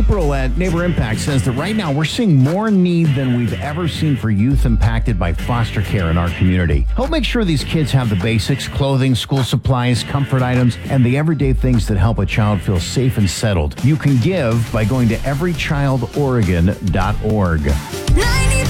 April at Neighbor Impact says that right now we're seeing more need than we've ever seen for youth impacted by foster care in our community. Help make sure these kids have the basics, clothing, school supplies, comfort items, and the everyday things that help a child feel safe and settled. You can give by going to everychildoregon.org.